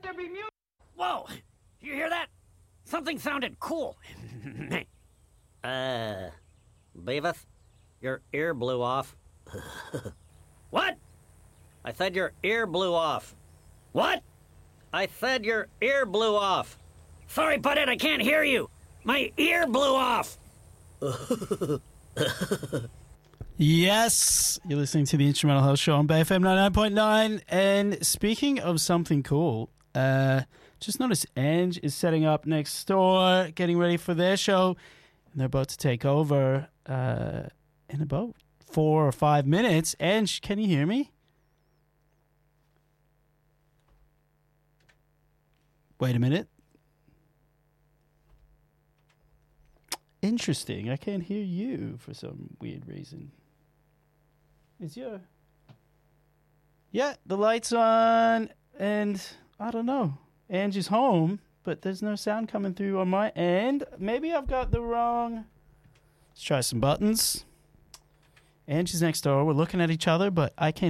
there be music? Whoa! You hear that? Something sounded cool. Beavis, your ear blew off. What? I said your ear blew off. What? I said your ear blew off. Sorry, Butthead, I can't hear you. My ear blew off. Yes, you're listening to the Instrumental Health Show on Bay FM 99.9. And speaking of something cool, just noticed Ange is setting up next door, getting ready for their show. And they're about to take over in about 4 or 5 minutes. Ange, can you hear me? Wait a minute. Interesting. I can't hear you for some weird reason. Is your... Yeah, the light's on, and I don't know. Angie's home, but there's no sound coming through on my end. Maybe I've got the wrong... Let's try some buttons. Angie's next door. We're looking at each other, but I can't